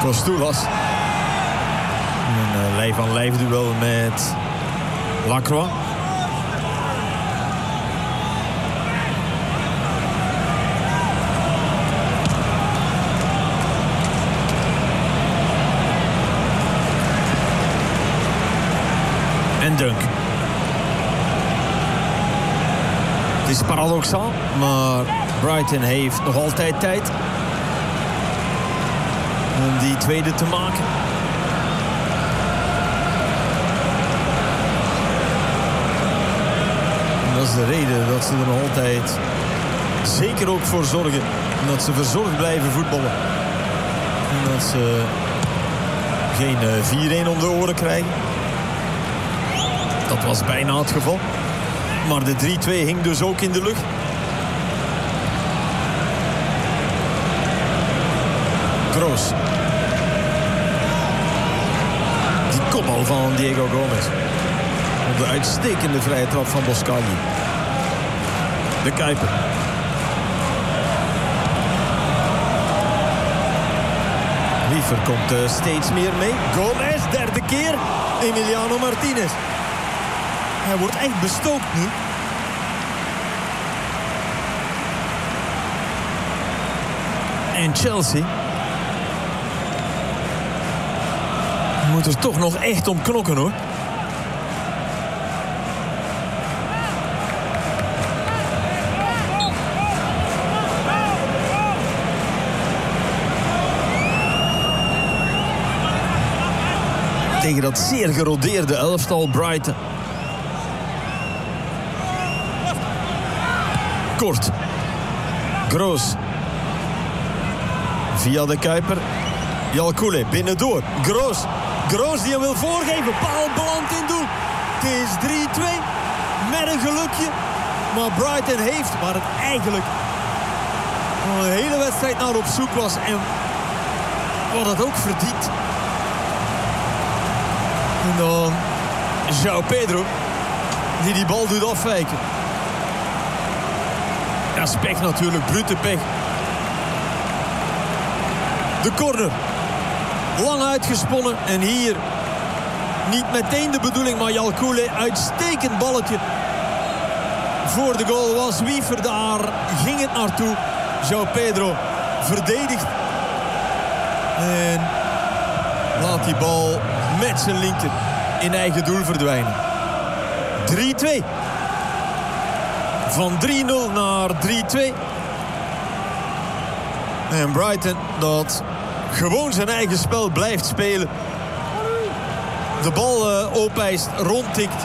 Costolas. Een lijf-aan-lijf duel met Lacroix. En Dunk. Het is paradoxaal, maar Brighton heeft nog altijd tijd om die tweede te maken. En dat is de reden dat ze er nog altijd zeker ook voor zorgen. Dat ze verzorgd blijven voetballen. En dat ze geen 4-1 om de oren krijgen. Dat was bijna het geval. Maar de 3-2 hing dus ook in de lucht. Kroos. Die kopbal van Diego Gomez. Op de uitstekende vrije trap van Boscagli. De Kuiper. Wiever komt steeds meer mee. Gomez, derde keer. Emiliano Martinez. Hij wordt echt bestookt nu. En Chelsea moet er toch nog echt om knokken, hoor. Tegen dat zeer gerodeerde elftal Brighton. Kort. Groos. Via de Kuiper. Jalkoule binnendoor. Groos. Groos die hem wil voorgeven. Paal belandt in doel. Het is 3-2. Met een gelukje. Maar Brighton heeft, waar het eigenlijk al een hele wedstrijd naar op zoek was. En wat het ook verdient. En dan João Pedro. Die bal doet afwijken. Ja, is pech natuurlijk. Brute pech. De corner. Lang uitgesponnen. En hier niet meteen de bedoeling, maar Jalkoule. Uitstekend balletje. Voor de goal was Wiever daar. Ging het naartoe. João Pedro verdedigt. En laat die bal met zijn linker in eigen doel verdwijnen. 3-2. Van 3-0 naar 3-2. En Brighton dat gewoon zijn eigen spel blijft spelen. De bal opeist, rondtikt.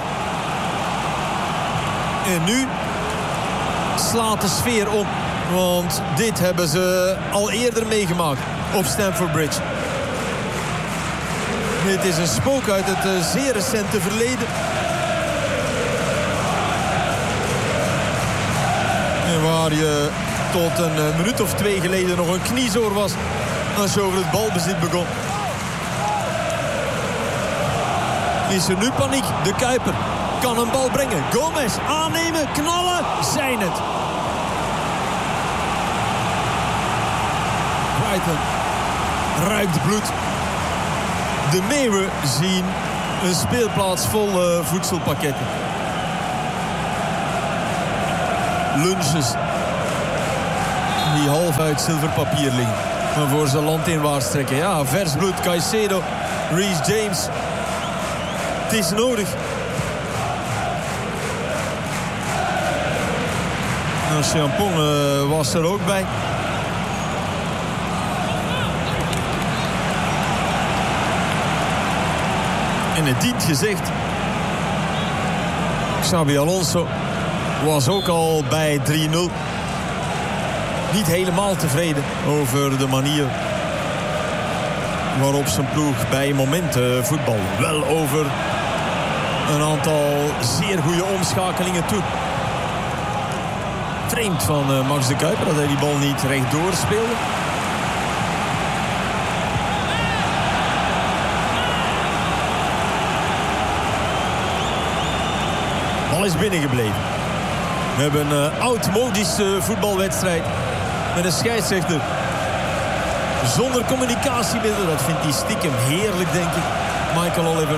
En nu slaat de sfeer om. Want dit hebben ze al eerder meegemaakt op Stamford Bridge. Dit is een spook uit het zeer recente verleden. En waar je tot een minuut of 2 geleden nog een kniezoor was als je over het balbezit begon. Is er nu paniek? De Kuiper kan een bal brengen. Gomez aannemen, knallen, zijn het. Brighton ruikt bloed. De Meeuwen zien een speelplaats vol voedselpakketten. Lunches die half uit zilverpapier liggen. Maar voor ze landinwaarts trekken. Ja, vers bloed. Caicedo, Reece James. Het is nodig. Nou, Champong was er ook bij. En het dient gezegd. Xabi Alonso was ook al bij 3-0. Niet helemaal tevreden over de manier waarop zijn ploeg bij momenten voetbal. Wel over een aantal zeer goede omschakelingen toe. Vreemd van Max de Kuiper dat hij die bal niet rechtdoor speelde. Bal is binnengebleven. We hebben een oud-modische voetbalwedstrijd met een scheidsrechter Zonder communicatiemiddelen. Dat vindt hij stiekem heerlijk, denk ik. Michael Oliver.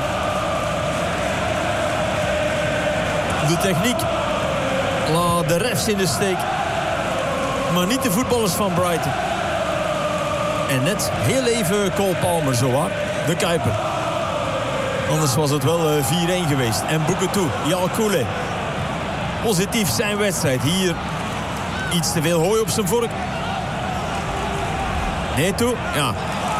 De techniek. Laat de refs in de steek. Maar niet de voetballers van Brighton. En net heel even Cole Palmer, zowaar. De Kuiper. Anders was het wel 4-1 geweest. En Boukoutou, Yalkoule. Positief zijn wedstrijd. Hier iets te veel hooi op zijn vork. Nee toe, ja.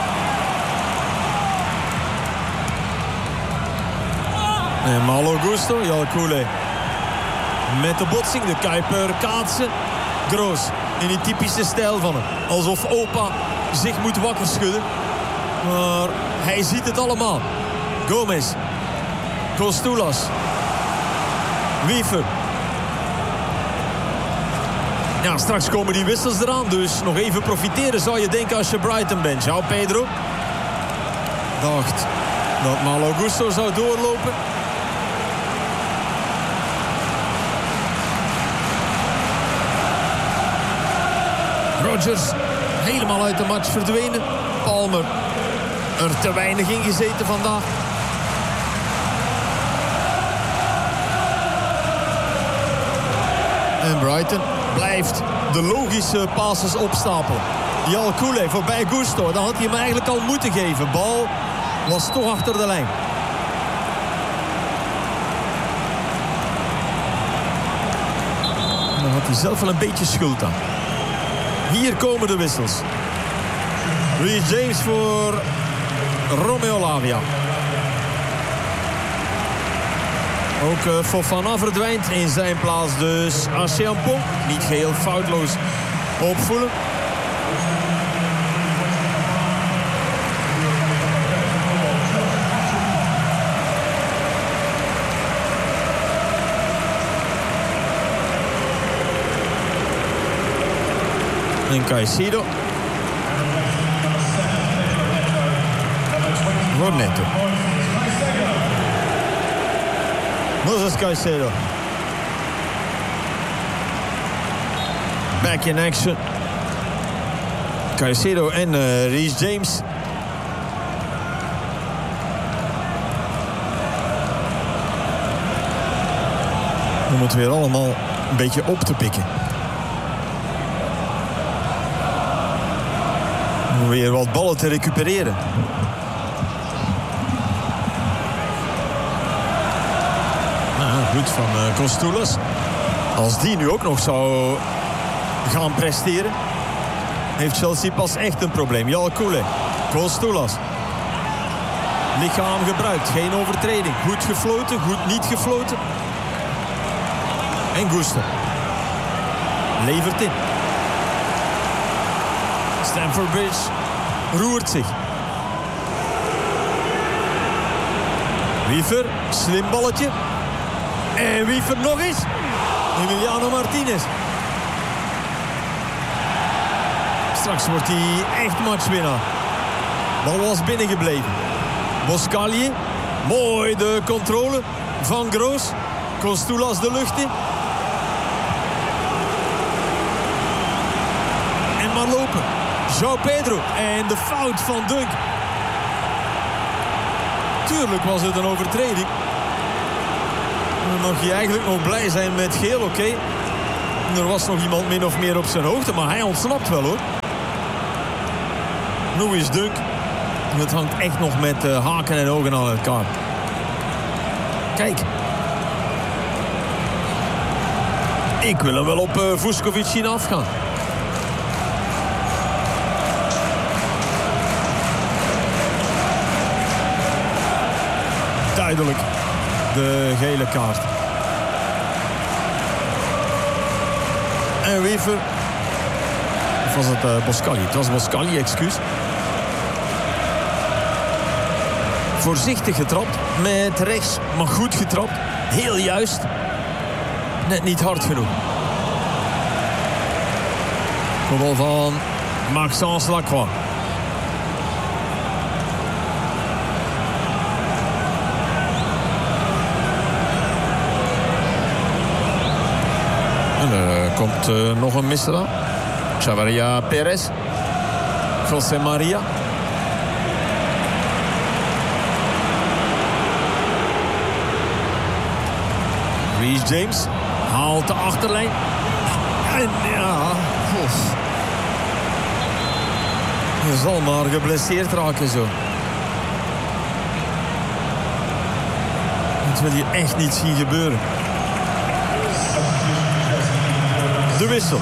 En Malo Gusto, Yalkoule. Met de botsing, de Kuiper kaatsen. Groos, in die typische stijl van hem. Alsof opa zich moet wakker schudden. Maar hij ziet het allemaal. Gomez. Kostoulas. Wiever. Ja, straks komen die wissels eraan. Dus nog even profiteren zou je denken als je Brighton bent. João Pedro. Dacht dat Malo Gusto zou doorlopen. Rodgers helemaal uit de match verdwenen. Palmer er te weinig in gezeten vandaag. En Brighton blijft de logische passes opstapelen. Yalkoule voorbij Gusto. Dan had hij hem eigenlijk al moeten geven. Bal was toch achter de lijn. Dan had hij zelf wel een beetje schuld aan. Hier komen de wissels. Reece James voor Romeo Lavia. Ook Fofana verdwijnt in zijn plaats. Dus Acheampong niet geheel foutloos opvoelen. En Caicedo. Cornetto. Moses Caicedo. Back in action. Caicedo en Reece James. Om het weer allemaal een beetje op te pikken. Om weer wat ballen te recupereren. Goed van Kostoulas. Als die nu ook nog zou gaan presteren, heeft Chelsea pas echt een probleem. Yalkoule, Kostoulas. Lichaam gebruikt, geen overtreding. Goed gefloten, goed niet gefloten. En Gusto levert in. Stamford Bridge roert zich. Wiever, slim balletje. En Wiever nog eens. Emiliano Martinez. Straks wordt hij echt matchwinnaar. Bal was binnengebleven. Boscagli. Mooi de controle van Groos. Kostoulas de lucht in. En maar lopen. João Pedro. En de fout van Dunk. Tuurlijk was het een overtreding. Dan mag je eigenlijk nog blij zijn met geel, oké. Er was nog iemand min of meer op zijn hoogte, maar hij ontsnapt wel, hoor. Louis Dunk. Het hangt echt nog met haken en ogen aan elkaar. Kijk. Ik wil hem wel op Vuskovic zien afgaan. Duidelijk. De gele kaart. En Wiever. Of was het Boscagli? Het was Boscagli, excuus. Voorzichtig getrapt. Met rechts, maar goed getrapt. Heel juist. Net niet hard genoeg. Kopbal van Maxence Lacroix. En er komt nog een misser aan. Chavaria Perez. José Maria. Reece James haalt de achterlijn. En ja, hij zal maar geblesseerd raken zo. Dat wil je echt niet zien gebeuren. De wissel.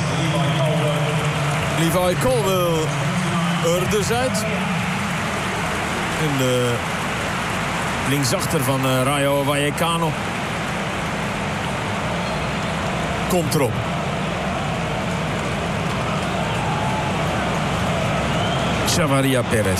Levi Colwill er dus uit. En de linksachter van Rayo Vallecano komt erop. Chavaria Perez.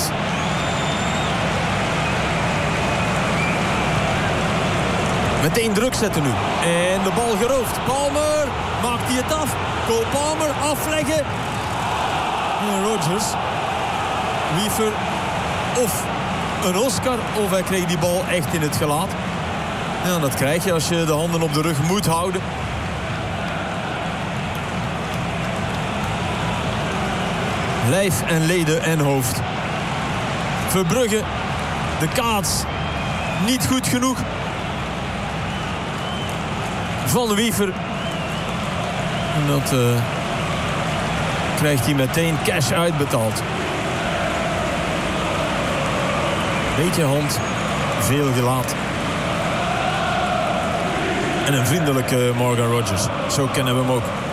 Meteen druk zetten nu. En de bal geroofd. Palmer maakt hij het af. Cole Palmer afleggen. En Rodgers. Wiever. Of een Oscar. Of hij kreeg die bal echt in het gelaat. Ja, dat krijg je als je de handen op de rug moet houden. Lijf en leden en hoofd. Verbrugge. De kaats. Niet goed genoeg. Van Wiever. En dat krijgt hij meteen cash uitbetaald. Beetje hand, veel gelaat. En een vriendelijke Morgan Rodgers. Zo kennen we hem ook.